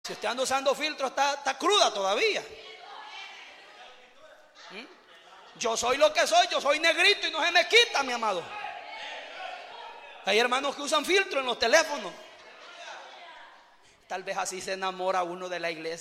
Si usted anda usando filtro, está cruda todavía. Yo soy lo que soy, yo soy negrito y no se me quita, mi amado. Hay hermanos que usan filtro en los teléfonos. Tal vez así se enamora uno de la iglesia.